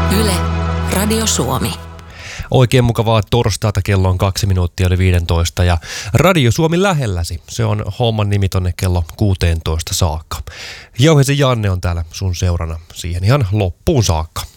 Yle, Radio Suomi. Oikein mukavaa torstaita, kello on 2 minuuttia yli 15 ja Radio Suomi lähelläsi. Se on homman nimi tonne kello 16 saakka. Jouhesi Janne on täällä sun seurana siihen ihan loppuun saakka.